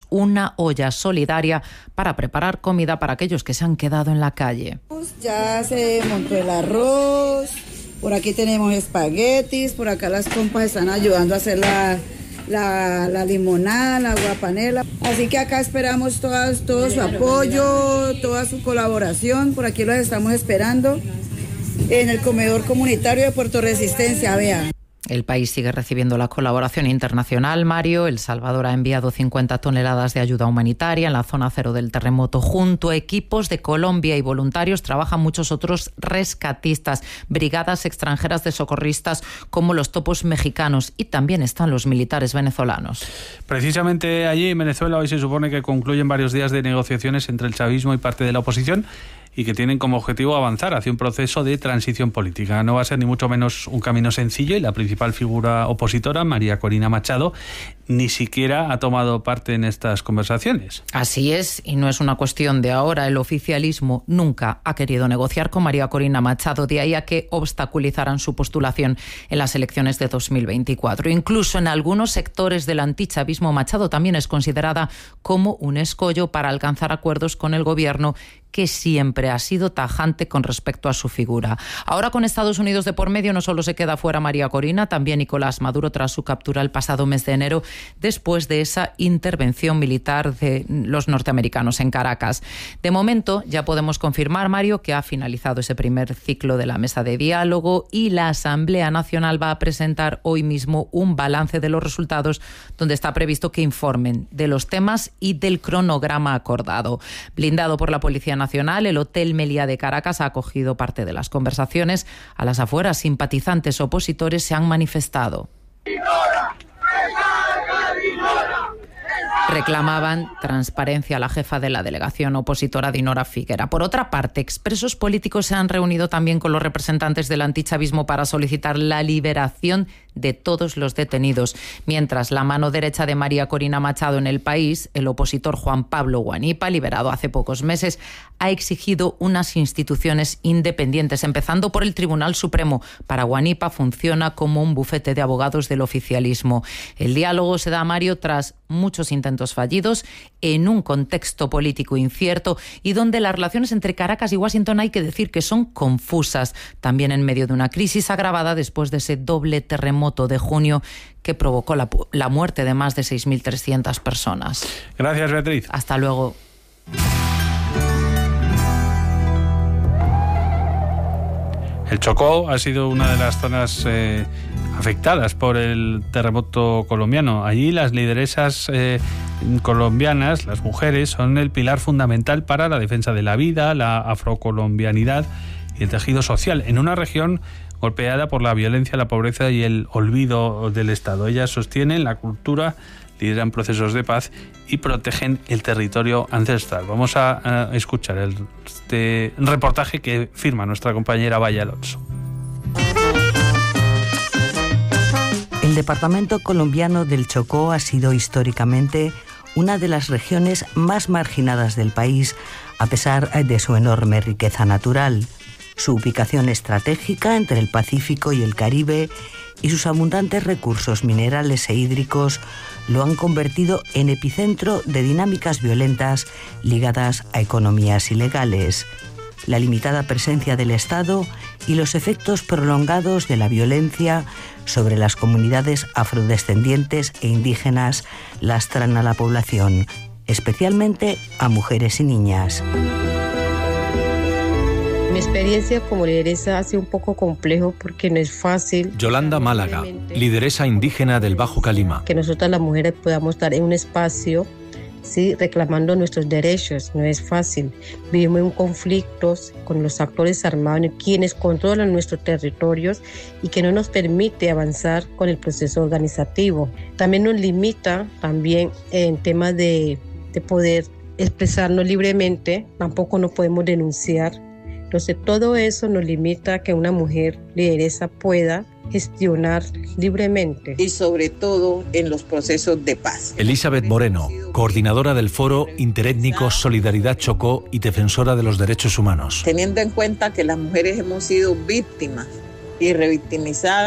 una olla solidaria para preparar comida para aquellos que se han quedado en la calle. Ya se montó el arroz, por aquí tenemos espaguetis, por acá las compas están ayudando a hacer la limonada, la aguapanela. Así que acá esperamos todo su apoyo, toda su colaboración. Por aquí los estamos esperando en el comedor comunitario de Puerto Resistencia, vea. El país sigue recibiendo la colaboración internacional, Mario. El Salvador ha enviado 50 toneladas de ayuda humanitaria en la zona cero del terremoto. Junto a equipos de Colombia y voluntarios trabajan muchos otros rescatistas, brigadas extranjeras de socorristas como los Topos mexicanos, y también están los militares venezolanos. Precisamente allí en Venezuela hoy se supone que concluyen varios días de negociaciones entre el chavismo y parte de la oposición, y que tienen como objetivo avanzar hacia un proceso de transición política. No va a ser ni mucho menos un camino sencillo, y la principal figura opositora, María Corina Machado, ni siquiera ha tomado parte en estas conversaciones. Así es, y no es una cuestión de ahora. El oficialismo nunca ha querido negociar con María Corina Machado, de ahí a que obstaculizaran su postulación en las elecciones de 2024. Incluso en algunos sectores del antichavismo, Machado también es considerada como un escollo para alcanzar acuerdos con el gobierno, que siempre ha sido tajante con respecto a su figura. Ahora, con Estados Unidos de por medio, no solo se queda fuera María Corina, también Nicolás Maduro, tras su captura el pasado mes de enero, después de esa intervención militar de los norteamericanos en Caracas. De momento, ya podemos confirmar, Mario, que ha finalizado ese primer ciclo de la mesa de diálogo, y la Asamblea Nacional va a presentar hoy mismo un balance de los resultados, donde está previsto que informen de los temas y del cronograma acordado. Blindado por la Policía Nacional, el Hotel Meliá de Caracas ha acogido parte de las conversaciones. A las afueras, simpatizantes opositores se han manifestado. Reclamaban transparencia a la jefa de la delegación opositora, Dinora Figuera. Por otra parte, expresos políticos se han reunido también con los representantes del antichavismo para solicitar la liberación de todos los detenidos. Mientras, la mano derecha de María Corina Machado en el país, el opositor Juan Pablo Guanipa, liberado hace pocos meses, ha exigido unas instituciones independientes, empezando por el Tribunal Supremo. Para Guanipa funciona como un bufete de abogados del oficialismo. El diálogo se da, Mario, tras muchos intentos fallidos, en un contexto político incierto y donde las relaciones entre Caracas y Washington hay que decir que son confusas, también en medio de una crisis agravada después de ese doble terremoto de junio que provocó la muerte de más de 6.300 personas. Gracias, Beatriz. Hasta luego. El Chocó ha sido una de las zonas afectadas por el terremoto colombiano. Allí las lideresas colombianas, las mujeres, son el pilar fundamental para la defensa de la vida, la afrocolombianidad y el tejido social, en una región golpeada por la violencia, la pobreza y el olvido del Estado. Ellas sostienen la cultura, lideran procesos de paz y protegen el territorio ancestral. Vamos a escuchar este reportaje que firma nuestra compañera Vaya Alonso. El departamento colombiano del Chocó ha sido históricamente una de las regiones más marginadas del país, a pesar de su enorme riqueza natural. Su ubicación estratégica entre el Pacífico y el Caribe y sus abundantes recursos minerales e hídricos lo han convertido en epicentro de dinámicas violentas ligadas a economías ilegales. La limitada presencia del Estado y los efectos prolongados de la violencia sobre las comunidades afrodescendientes e indígenas lastran a la población, especialmente a mujeres y niñas. Mi experiencia como lideresa ha sido un poco complejo porque no es fácil. Yolanda Málaga, lideresa indígena del Bajo Calima. Que nosotras las mujeres podamos estar en un espacio, sí, reclamando nuestros derechos, no es fácil. Vivimos en conflictos con los actores armados, quienes controlan nuestros territorios y que no nos permite avanzar con el proceso organizativo. También nos limita en temas de poder expresarnos libremente, tampoco nos podemos denunciar. Entonces todo eso nos limita a que una mujer lideresa pueda gestionar libremente. Y sobre todo en los procesos de paz. Elizabeth Moreno, coordinadora del Foro Interétnico Solidaridad Chocó y defensora de los derechos humanos. Teniendo en cuenta que las mujeres hemos sido víctimas y revictimizadas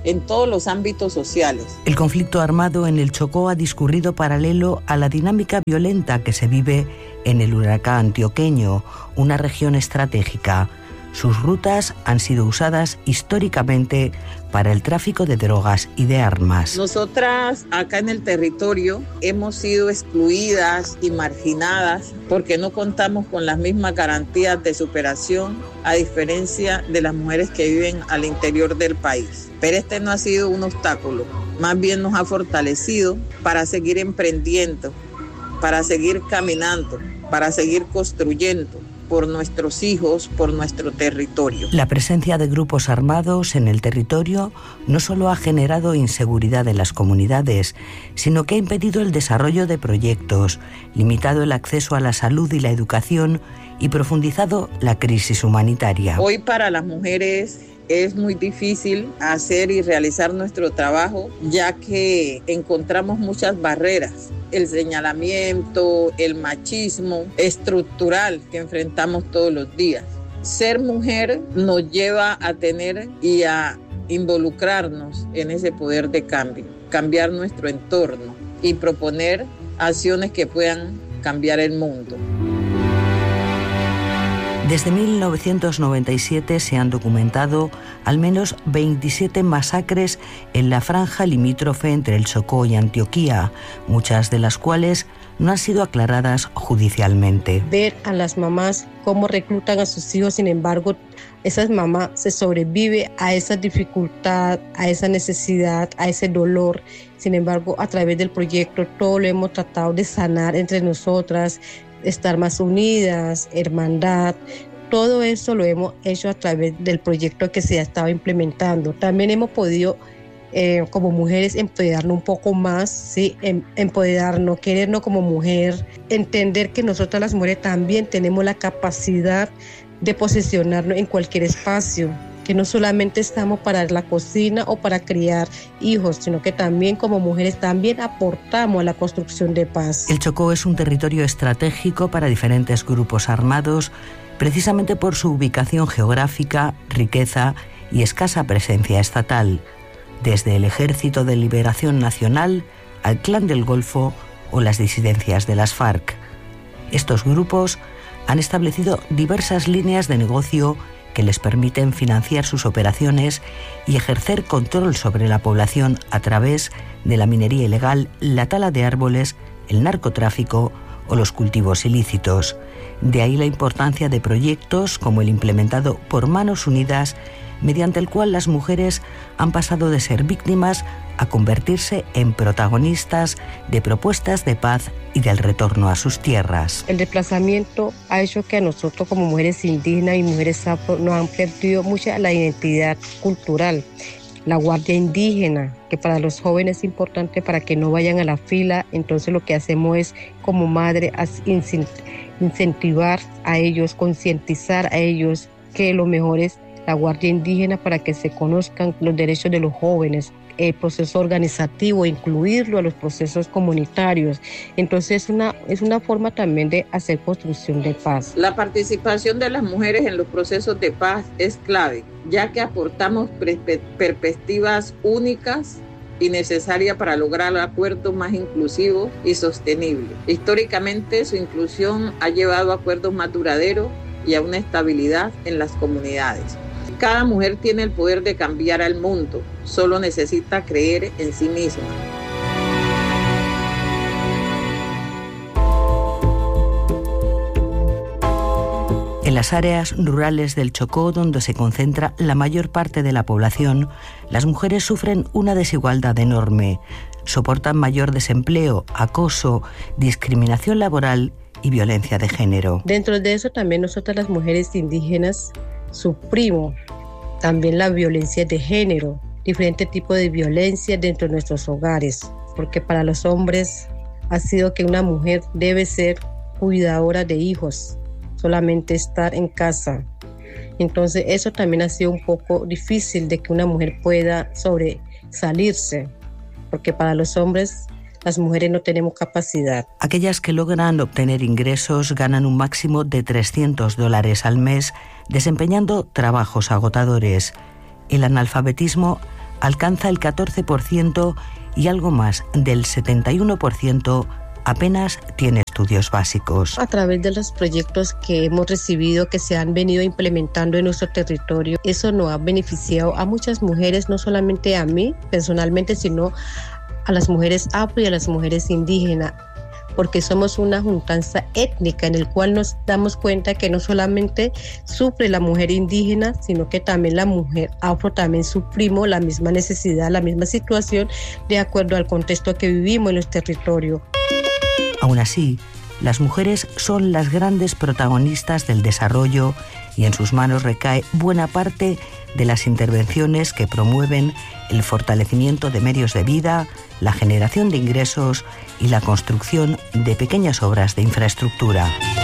en todos los ámbitos sociales. El conflicto armado en el Chocó ha discurrido paralelo a la dinámica violenta que se vive en el Urabá antioqueño, una región estratégica. Sus rutas han sido usadas históricamente para el tráfico de drogas y de armas. Nosotras acá en el territorio hemos sido excluidas y marginadas porque no contamos con las mismas garantías de superación, a diferencia de las mujeres que viven al interior del país. Pero este no ha sido un obstáculo, más bien nos ha fortalecido para seguir emprendiendo, para seguir caminando, para seguir construyendo por nuestros hijos, por nuestro territorio. La presencia de grupos armados en el territorio no solo ha generado inseguridad en las comunidades, sino que ha impedido el desarrollo de proyectos, limitado el acceso a la salud y la educación y profundizado la crisis humanitaria. Hoy para las mujeres es muy difícil hacer y realizar nuestro trabajo, ya que encontramos muchas barreras. El señalamiento, el machismo estructural que enfrentamos todos los días. Ser mujer nos lleva a tener y a involucrarnos en ese poder de cambio, cambiar nuestro entorno y proponer acciones que puedan cambiar el mundo. Desde 1997 se han documentado al menos 27 masacres en la franja limítrofe entre el Chocó y Antioquia, muchas de las cuales no han sido aclaradas judicialmente. Ver a las mamás cómo reclutan a sus hijos, sin embargo, esas mamás se sobrevive a esa dificultad, a esa necesidad, a ese dolor. Sin embargo, a través del proyecto todo lo hemos tratado de sanar entre nosotras, estar más unidas, hermandad. Todo eso lo hemos hecho a través del proyecto que se ha estado implementando. También hemos podido, como mujeres, empoderarnos un poco más, ¿sí? Empoderarnos, querernos como mujer, entender que nosotras las mujeres también tenemos la capacidad de posicionarnos en cualquier espacio, que no solamente estamos para la cocina o para criar hijos, sino que también como mujeres también aportamos a la construcción de paz. El Chocó es un territorio estratégico para diferentes grupos armados, precisamente por su ubicación geográfica, riqueza y escasa presencia estatal, desde el Ejército de Liberación Nacional al Clan del Golfo o las disidencias de las FARC. Estos grupos han establecido diversas líneas de negocio que les permiten financiar sus operaciones y ejercer control sobre la población a través de la minería ilegal, la tala de árboles, el narcotráfico o los cultivos ilícitos. De ahí la importancia de proyectos como el implementado por Manos Unidas, mediante el cual las mujeres han pasado de ser víctimas a convertirse en protagonistas de propuestas de paz y del retorno a sus tierras. El desplazamiento ha hecho que a nosotros como mujeres indígenas y mujeres afro nos han perdido mucha la identidad cultural. La guardia indígena, que para los jóvenes es importante para que no vayan a la fila, entonces lo que hacemos es como madre incentivar a ellos, concientizar a ellos que lo mejor es la guardia indígena para que se conozcan los derechos de los jóvenes, el proceso organizativo, incluirlo a los procesos comunitarios. Entonces es una forma también de hacer construcción de paz. La participación de las mujeres en los procesos de paz es clave, ya que aportamos perspectivas únicas y necesarias para lograr acuerdos más inclusivos y sostenibles. Históricamente, su inclusión ha llevado a acuerdos más duraderos y a una estabilidad en las comunidades. Cada mujer tiene el poder de cambiar al mundo, solo necesita creer en sí misma. En las áreas rurales del Chocó, donde se concentra la mayor parte de la población, las mujeres sufren una desigualdad enorme. Soportan mayor desempleo, acoso, discriminación laboral y violencia de género. Dentro de eso también nosotras las mujeres indígenas sufrimos también la violencia de género, diferentes tipos de violencia dentro de nuestros hogares, porque para los hombres ha sido que una mujer debe ser cuidadora de hijos, solamente estar en casa. Entonces eso también ha sido un poco difícil de que una mujer pueda sobresalirse, porque para los hombres las mujeres no tenemos capacidad. Aquellas que logran obtener ingresos ganan un máximo de $300 al mes desempeñando trabajos agotadores. El analfabetismo alcanza el 14% y algo más del 71% apenas tiene estudios básicos. A través de los proyectos que hemos recibido, que se han venido implementando en nuestro territorio, eso nos ha beneficiado a muchas mujeres, no solamente a mí personalmente, sino a las mujeres afro y a las mujeres indígenas, porque somos una juntanza étnica en el cual nos damos cuenta que no solamente sufre la mujer indígena, sino que también la mujer afro también sufrimos la misma necesidad, la misma situación, de acuerdo al contexto que vivimos en los territorios. Aún así, las mujeres son las grandes protagonistas del desarrollo y en sus manos recae buena parte de las intervenciones que promueven el fortalecimiento de medios de vida, la generación de ingresos y la construcción de pequeñas obras de infraestructura.